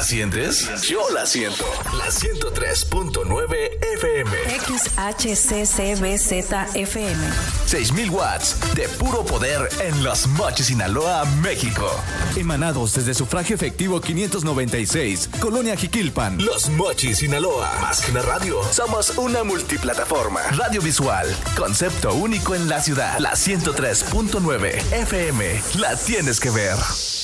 sientes? Yo la siento. La 103.9 FM. XHCCBZFM. 6,000 watts de puro poder en Los Mochis, Sinaloa, México. Emanados desde Sufragio Efectivo 596, Colonia Jiquilpan. Los Mochis, Sinaloa. Más que una radio, somos una multiplataforma. Radio visual, concepto único en la ciudad. La 103.9 FM. La tienes que ver.